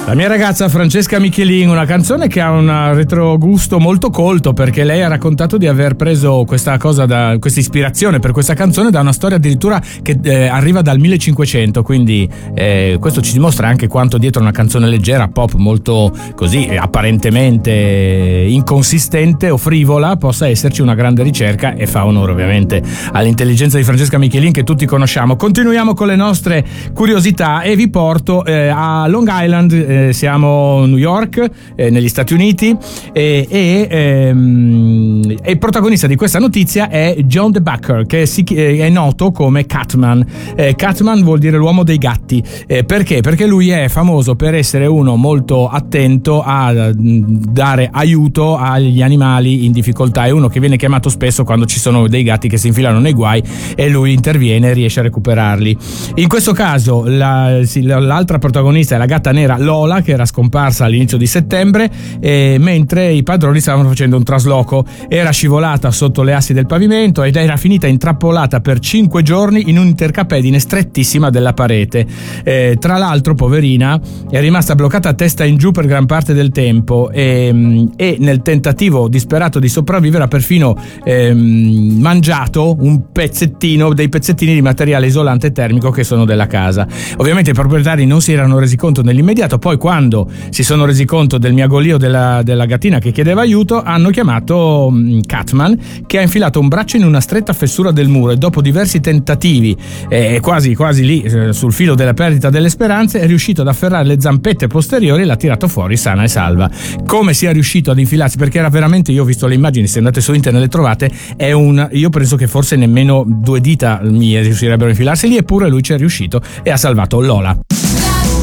La mia ragazza Francesca Michelin, una canzone che ha un retrogusto molto colto, perché lei ha raccontato di aver preso questa ispirazione per questa canzone da una storia addirittura che arriva dal 1500, quindi questo ci dimostra anche quanto dietro una canzone leggera, pop, molto così apparentemente inconsistente o frivola, possa esserci una grande ricerca, e fa onore ovviamente all'intelligenza di Francesca Michelin che tutti conosciamo. Continuiamo con le nostre curiosità e vi porto a Long Island. Siamo a New York, negli Stati Uniti, e il protagonista di questa notizia è John DeBacker, che è noto come Catman. Catman vuol dire l'uomo dei gatti. Perché? Perché lui è famoso per essere uno molto attento a dare aiuto agli animali in difficoltà. È uno che viene chiamato spesso quando ci sono dei gatti che si infilano nei guai e lui interviene e riesce a recuperarli. In questo caso l'altra protagonista è la gatta nera Lola, che era scomparsa all'inizio di settembre, mentre i padroni stavano facendo un trasloco. Era scivolata sotto le assi del pavimento ed era finita intrappolata per 5 giorni in un'intercapedine strettissima della parete. Tra l'altro, poverina, è rimasta bloccata a testa in giù per gran parte del tempo, e nel tentativo disperato di sopravvivere ha perfino mangiato dei pezzettini di materiale isolante termico che sono della casa. Ovviamente i proprietari non si erano resi conto nell'immediato. Poi, quando si sono resi conto del miagolio della gattina che chiedeva aiuto, hanno chiamato Catman, che ha infilato un braccio in una stretta fessura del muro e dopo diversi tentativi, quasi lì sul filo della perdita delle speranze, è riuscito ad afferrare le zampette posteriori e l'ha tirato fuori sana e salva. Come sia riuscito ad infilarsi, perché era veramente, io ho visto le immagini, se andate su internet le trovate, io penso che forse nemmeno 2 dita mie riuscirebbero a infilarsi lì, eppure lui ci è riuscito e ha salvato Lola.